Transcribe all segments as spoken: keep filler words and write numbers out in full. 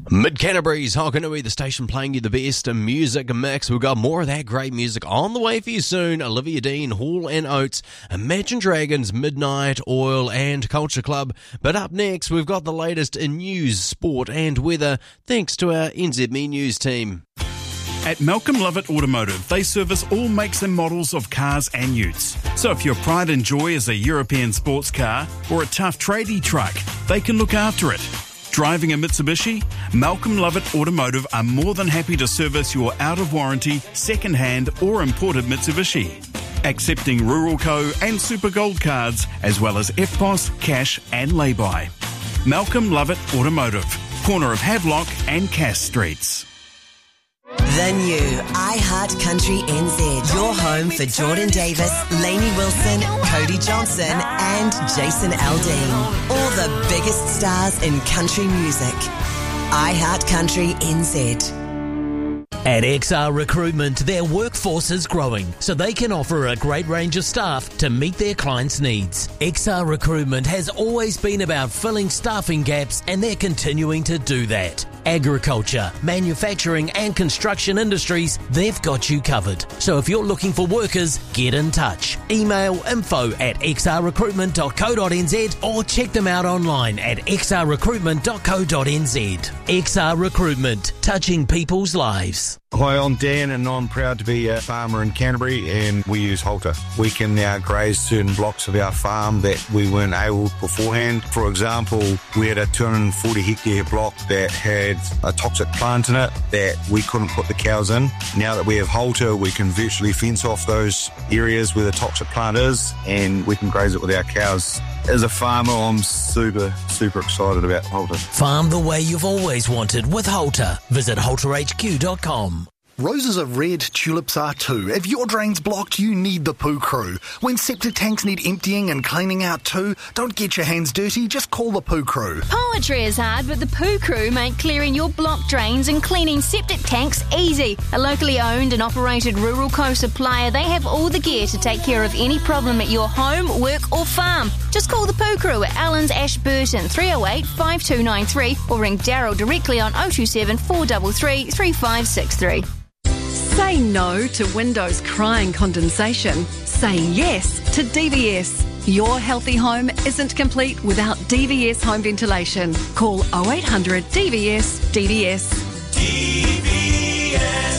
Mid-Canterbury's Hokanui, the station playing you the best music mix. We've got more of that great music on the way for you soon. Olivia Dean, Hall and Oates, Imagine Dragons, Midnight Oil and Culture Club. But up next, we've got the latest in news, sport and weather, thanks to our N Z M E News team. At Malcolm Lovett Automotive, they service all makes and models of cars and utes. So if your pride and joy is a European sports car or a tough tradie truck, they can look after it. Driving a Mitsubishi? Malcolm Lovett Automotive are more than happy to service your out-of-warranty, second-hand or imported Mitsubishi. Accepting Rural Co and Super Gold cards, as well as F P O S, cash and lay-by. Malcolm Lovett Automotive, corner of Havelock and Cass Streets. The new iHeart Country N Z. Your home for Jordan Davis, Lainey Wilson, Cody Johnson and Jason Aldean. All the biggest stars in country music. iHeart Country N Z. At X R Recruitment, their workforce is growing, so they can offer a great range of staff to meet their clients' needs. X R Recruitment has always been about filling staffing gaps, and they're continuing to do that. Agriculture, manufacturing and construction industries, they've got you covered. So if you're looking for workers, get in touch. Email info at x r recruitment dot co dot n z or check them out online at x r recruitment dot co dot n z. X R Recruitment, touching people's lives. Hi, I'm Dan and I'm proud to be a farmer in Canterbury and we use Halter. We can now graze certain blocks of our farm that we weren't able beforehand. For example, we had a two hundred forty hectare block that had a toxic plant in it that we couldn't put the cows in. Now that we have Halter, we can virtually fence off those areas where the toxic plant is and we can graze it with our cows. As a farmer, I'm super, super excited about Halter. Farm the way you've always wanted with Halter. Visit halter h q dot com. Roses are red, tulips are too. If your drain's blocked, you need the Poo Crew. When septic tanks need emptying and cleaning out too, don't get your hands dirty, just call the Poo Crew. Poetry is hard, but the Poo Crew make clearing your blocked drains and cleaning septic tanks easy. A locally owned and operated Rural Co supplier, they have all the gear to take care of any problem at your home, work or farm. Just call the Poo Crew at Allen's Ashburton, three oh eight, five two nine three, or ring Daryl directly on oh two seven, four three three, three five six three. Say no to windows crying condensation. Say yes to D V S. Your healthy home isn't complete without D V S home ventilation. Call oh eight hundred D V S D V S. D V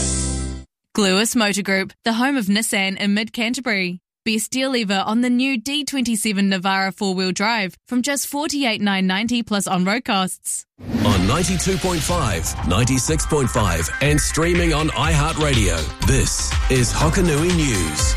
S. Gluis Motor Group, the home of Nissan in mid-Canterbury. Best deal ever on the new D twenty-seven Navara four-wheel drive from just forty-eight thousand nine hundred ninety dollars plus on-road costs. On ninety-two point five, ninety-six point five and streaming on iHeartRadio, this is Hokanui News.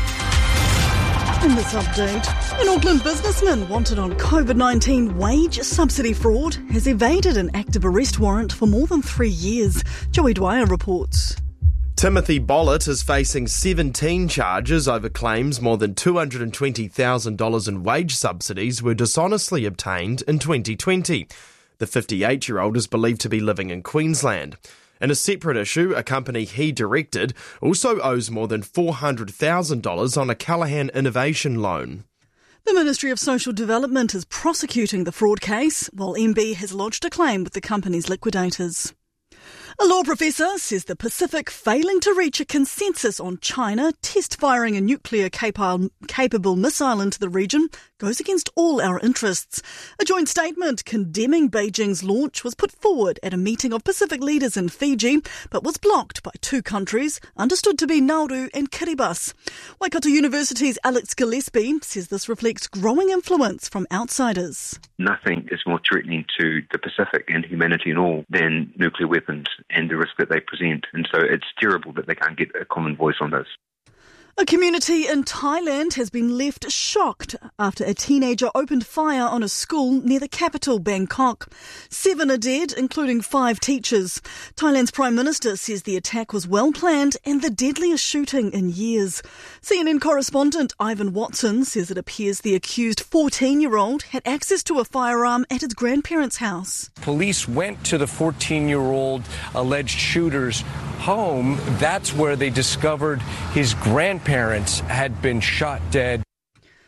In this update, an Auckland businessman wanted on COVID nineteen wage subsidy fraud has evaded an active arrest warrant for more than three years. Joey Dwyer reports. Timothy Bollett is facing seventeen charges over claims more than two hundred twenty thousand dollars in wage subsidies were dishonestly obtained in twenty twenty. The fifty-eight-year-old is believed to be living in Queensland. In a separate issue, a company he directed also owes more than four hundred thousand dollars on a Callaghan Innovation loan. The Ministry of Social Development is prosecuting the fraud case, while M B has lodged a claim with the company's liquidators. A law professor says the Pacific failing to reach a consensus on China test firing a nuclear capable missile into the region goes against all our interests. A joint statement condemning Beijing's launch was put forward at a meeting of Pacific leaders in Fiji, but was blocked by two countries, understood to be Nauru and Kiribati. Waikato University's Alex Gillespie says this reflects growing influence from outsiders. Nothing is more threatening to the Pacific and humanity and all than nuclear weapons and the risk that they present. And so it's terrible that they can't get a common voice on this. A community in Thailand has been left shocked after a teenager opened fire on a school near the capital, Bangkok. Seven are dead, including five teachers. Thailand's Prime Minister says the attack was well planned and the deadliest shooting in years. C N N correspondent Ivan Watson says it appears the accused fourteen-year-old had access to a firearm at his grandparents' house. Police went to the fourteen-year-old alleged shooter's home. That's where they discovered his grandparents had been shot dead.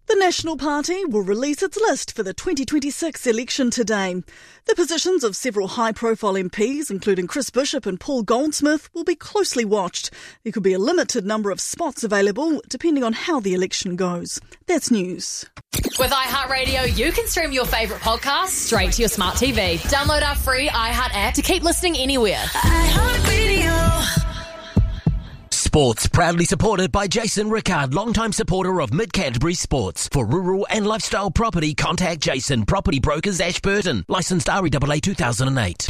The National Party will release its list for the twenty twenty-six election today. The positions of several high-profile M Ps, including Chris Bishop and Paul Goldsmith, will be closely watched. There could be a limited number of spots available, depending on how the election goes. That's news. With iHeartRadio, you can stream your favourite podcasts straight to your smart T V. Download our free iHeart app to keep listening anywhere. iHeartRadio. Sports, proudly supported by Jason Rickard, longtime supporter of Mid-Canterbury Sports. For rural and lifestyle property, contact Jason, Property Brokers, Ashburton. Licensed R E A A two thousand eight.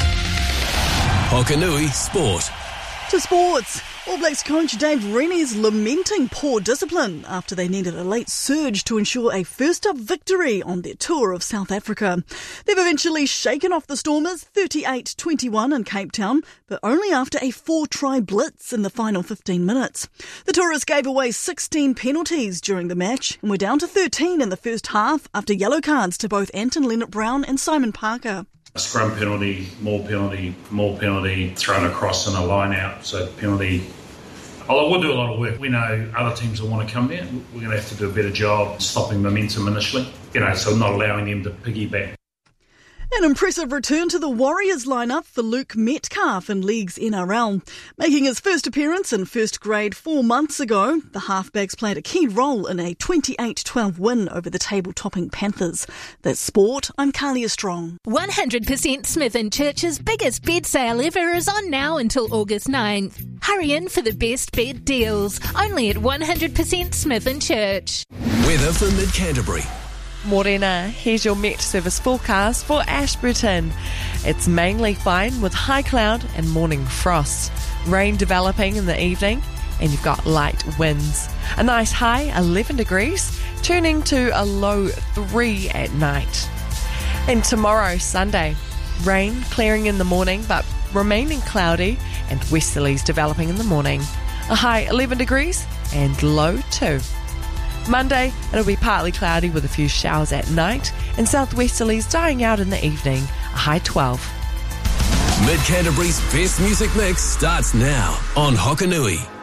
Hokanui Sport. To sports. All Blacks coach Dave Rennie is lamenting poor discipline after they needed a late surge to ensure a first-up victory on their tour of South Africa. They've eventually shaken off the Stormers thirty-eight twenty-one in Cape Town, but only after a four-try blitz in the final fifteen minutes. The Tourists gave away sixteen penalties during the match and were down to thirteen in the first half after yellow cards to both Anton Leonard-Brown and Simon Parker. A scrum penalty, more penalty, more penalty, thrown across and a line out, so penalty. Oh, we'll do a lot of work. We know other teams will want to come there. We're going to have to do a better job stopping momentum initially, you know, so not allowing them to piggyback. An impressive return to the Warriors lineup for Luke Metcalf in League's N R L. Making his first appearance in first grade four months ago, the halfbacks played a key role in a twenty-eight twelve win over the table-topping Panthers. That's sport. I'm Carlia Strong. one hundred percent Smith and Church's biggest bed sale ever is on now until August ninth. Hurry in for the best bed deals, only at one hundred percent Smith and Church. Weather for Mid-Canterbury. Morena, here's your Met Service forecast for Ashburton. It's mainly fine with high cloud and morning frost. Rain developing in the evening and you've got light winds. A nice high, eleven degrees, turning to a low three at night. And tomorrow, Sunday, rain clearing in the morning but remaining cloudy and westerlies developing in the morning. A high eleven degrees and low two. Monday, it'll be partly cloudy with a few showers at night and southwesterlies dying out in the evening, a high twelve. Mid-Canterbury's best music mix starts now on Hokanui.